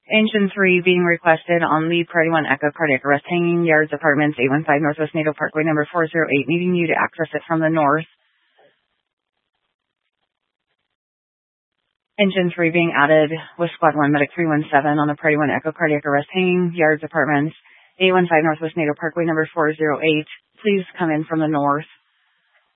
Engine 3 being requested on lead Priority 1 Echo Cardiac Arrest Hanging Yards Apartments 815 Northwest NATO Parkway number 408, needing you to access it from the north. Engine 3 being added with Squad 1 Medic 317 on the Priority 1 Echo Cardiac Arrest Hanging Yards Apartments 815 Northwest NATO Parkway number 408. Please come in from the north.